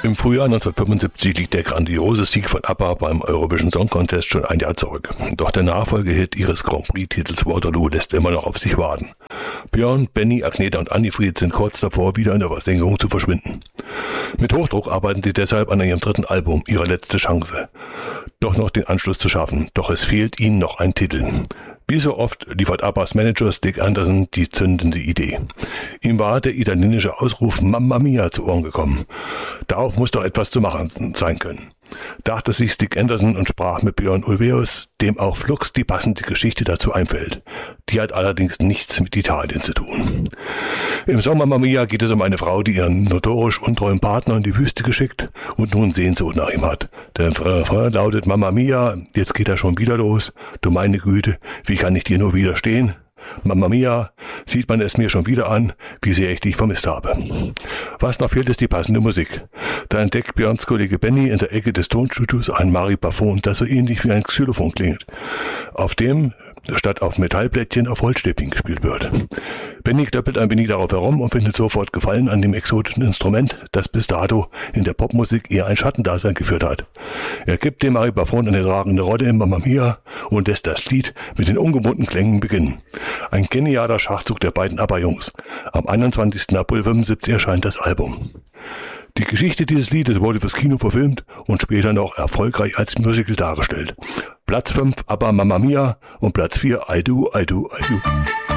Im Frühjahr 1975 liegt der grandiose Sieg von ABBA beim Eurovision Song Contest schon ein Jahr zurück. Doch der Nachfolgehit ihres Grand Prix-Titels Waterloo lässt immer noch auf sich warten. Björn, Benny, Agneta und Annifried sind kurz davor, wieder in der Versenkung zu verschwinden. Mit Hochdruck arbeiten sie deshalb an ihrem dritten Album, ihre letzte Chance. Doch noch den Anschluss zu schaffen, doch es fehlt ihnen noch ein Titel. Wie so oft liefert ABBAs Manager Stig Anderson die zündende Idee. Ihm war der italienische Ausruf Mamma Mia zu Ohren gekommen. Darauf muss doch etwas zu machen sein können. Dachte sich Stig Anderson und sprach mit Björn Ulvaeus, dem auch flugs die passende Geschichte dazu einfällt. Die hat allerdings nichts mit Italien zu tun. Im Song Mamma Mia geht es um eine Frau, die ihren notorisch untreuen Partner in die Wüste geschickt und nun Sehnsucht nach ihm hat. Der Refrain lautet: Mamma Mia, jetzt geht er schon wieder los. Du meine Güte, wie kann ich dir nur widerstehen? Mamma Mia, sieht man es mir schon wieder an, wie sehr ich dich vermisst habe. Was noch fehlt, ist die passende Musik. Da entdeckt Björns Kollege Benny in der Ecke des Tonstudios ein Maripafon, das so ähnlich wie ein Xylophon klingt, auf dem statt auf Metallplättchen auf Holzstäbchen gespielt wird. Benny klöppelt ein wenig darauf herum und findet sofort Gefallen an dem exotischen Instrument, das bis dato in der Popmusik eher ein Schattendasein geführt hat. Er gibt dem Maripafon eine tragende Rolle in Mamma Mia und lässt das Lied mit den ungewohnten Klängen beginnen. Ein genialer Schachzug der beiden ABBA-Jungs. Am 21. April 1975 erscheint das Album. Die Geschichte dieses Liedes wurde fürs Kino verfilmt und später noch erfolgreich als Musical dargestellt. Platz 5 ABBA Mamma Mia und Platz 4 I Do, I Do, I Do.